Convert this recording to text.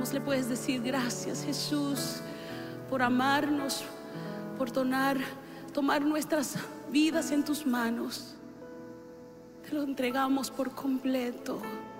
oramos, le puedes decir: gracias, Jesús, por amarnos, por tomar nuestras vidas en tus manos. Te lo entregamos por completo.